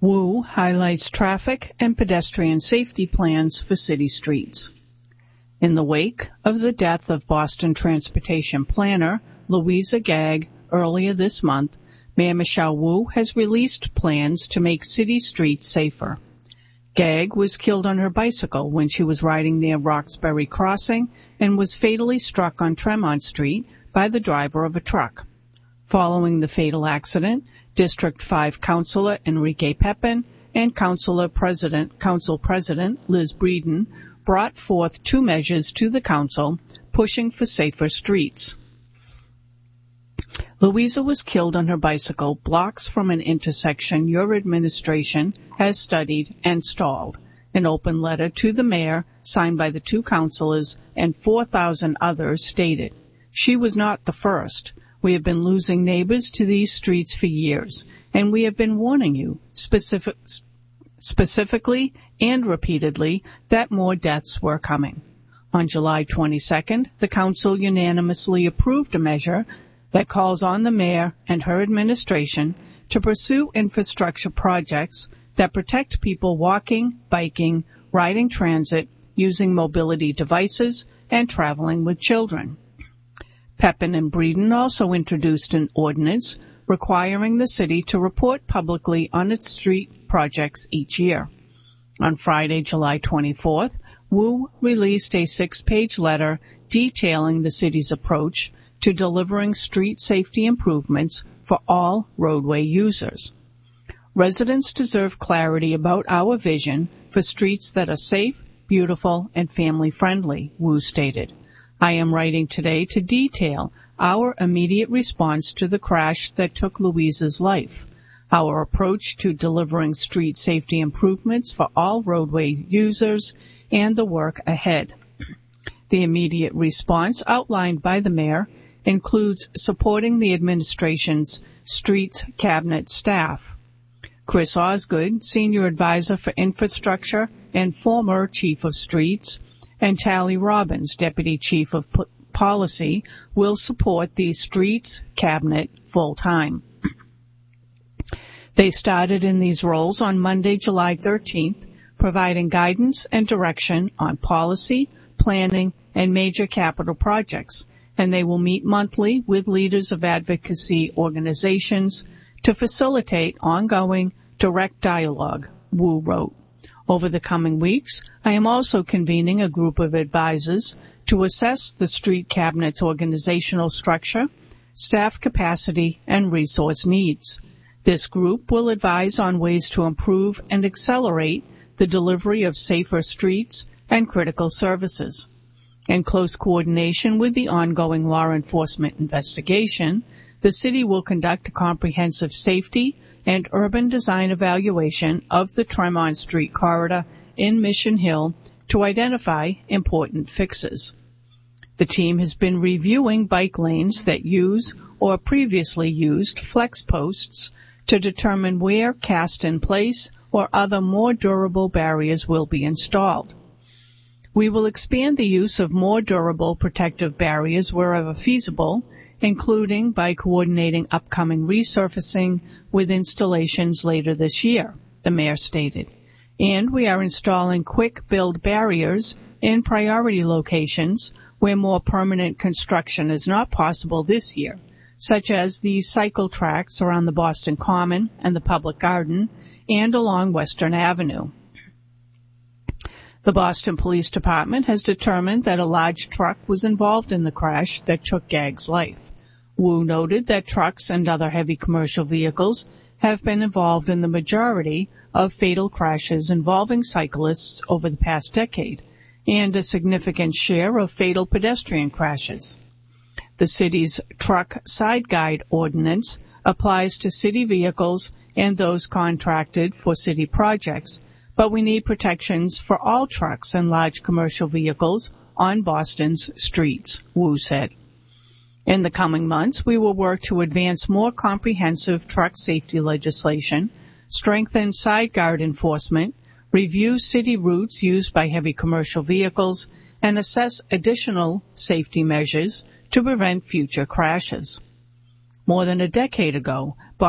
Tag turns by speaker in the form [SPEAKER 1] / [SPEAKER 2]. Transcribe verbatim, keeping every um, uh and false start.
[SPEAKER 1] Wu highlights traffic and pedestrian safety plans for city streets. In the wake of the death of Boston transportation planner Louisa Gagg earlier this month, Mayor Michelle Wu has released plans to make city streets safer. Gagg was killed on her bicycle when she was riding near Roxbury Crossing and was fatally struck on Tremont Street by the driver of a truck. Following the fatal accident, District five Councilor Enrique Pepin and Councilor President, Council President Liz Breeden brought forth two measures to the council pushing for safer streets. Louisa was killed on her bicycle blocks from an intersection your administration has studied and stalled. An open letter to the mayor, signed by the two councilors and four thousand others, stated, "She was not the first. We have been losing neighbors to these streets for years, and we have been warning you specific, specifically and repeatedly that more deaths were coming." On July twenty-second, the council unanimously approved a measure that calls on the mayor and her administration to pursue infrastructure projects that protect people walking, biking, riding transit, using mobility devices, and traveling with children. Pepin and Breeden also introduced an ordinance requiring the city to report publicly on its street projects each year. On Friday, July twenty-fourth, Wu released a six-page letter detailing the city's approach to delivering street safety improvements for all roadway users. Residents deserve clarity about our vision for streets that are safe, beautiful, and family-friendly, Wu stated. I am writing today to detail our immediate response to the crash that took Louisa's life, our approach to delivering street safety improvements for all roadway users, and the work ahead. The immediate response outlined by the mayor includes supporting the administration's Streets Cabinet staff. Chris Osgood, Senior Advisor for Infrastructure and former Chief of Streets, and Tally Robbins, Deputy Chief of P- Policy, will support the Streets Cabinet full-time. They started in these roles on Monday, July thirteenth, providing guidance and direction on policy, planning, and major capital projects, and they will meet monthly with leaders of advocacy organizations to facilitate ongoing direct dialogue, Wu wrote. Over the coming weeks, I am also convening a group of advisors to assess the Street Cabinet's organizational structure, staff capacity, and resource needs. This group will advise on ways to improve and accelerate the delivery of safer streets and critical services. In close coordination with the ongoing law enforcement investigation, the city will conduct a comprehensive safety and urban design evaluation of the Tremont Street corridor in Mission Hill to identify important fixes. The team has been reviewing bike lanes that use or previously used flex posts to determine where cast-in-place or other more durable barriers will be installed. We will expand the use of more durable protective barriers wherever feasible, including by coordinating upcoming resurfacing with installations later this year, the mayor stated. And we are installing quick-build barriers in priority locations where more permanent construction is not possible this year, such as the cycle tracks around the Boston Common and the Public Garden and along Western Avenue. The Boston Police Department has determined that a large truck was involved in the crash that took Gagg's life. Wu noted that trucks and other heavy commercial vehicles have been involved in the majority of fatal crashes involving cyclists over the past decade, and a significant share of fatal pedestrian crashes. The city's truck side guide ordinance applies to city vehicles and those contracted for city projects, but we need protections for all trucks and large commercial vehicles on Boston's streets, Wu said. In the coming months, we will work to advance more comprehensive truck safety legislation, strengthen side guard enforcement, review city routes used by heavy commercial vehicles, and assess additional safety measures to prevent future crashes. More than a decade ago,